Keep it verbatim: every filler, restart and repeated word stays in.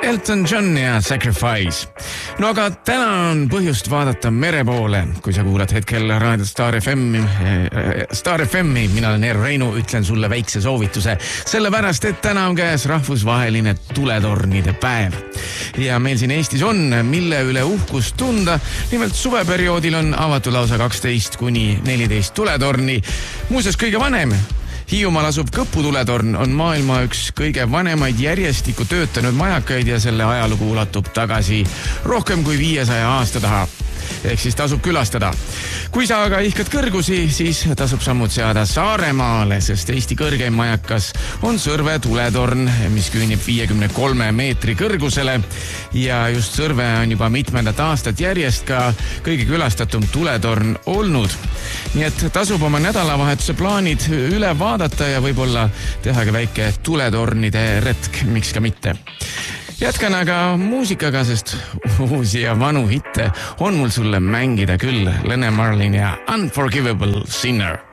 Elton John ja Sacrifice. No aga täna on põhjust vaadata mere poole, kui sa kuulad hetkel raadiot Star F M, Star F M-i, mina olen Eero Reinu, ütlen sulle väikse soovituse, sellepärast, et täna on käes rahvusvaheline tuletornide päev. Ja meil siin Eestis on, mille üle uhkust tunda. Nimelt suveperioodil on avatud lausa kaksteist kuni neliteist tuletorni. Muuseas kõige vanem Hiiumaal asub Kõpu tuletorn on maailma üks kõige vanemaid järjestikku töötanud majakaid ja selle ajalugu ulatub tagasi rohkem kui viiesaja aasta taha. Ehk siis tasub külastada. Kui sa aga ihkad kõrgusi, siis tasub sammud seada Saaremaale, sest Eesti kõrgeim majakas on Sõrve tuletorn, mis küünib viiekümne kolme meetri kõrgusele. Ja just Sõrve on juba mitmendat aastat järjest ka kõige külastatum tuletorn olnud. Nii et tasub oma nädalavahetuse plaanid üle vaadata ja võib-olla tehagi väike tuletornide retk, miks ka mitte. Jätkan aga muusikaga, sest uusi ja vanu hitte on mul sulle mängida küll. Lene Marlin ja Unforgivable Sinner.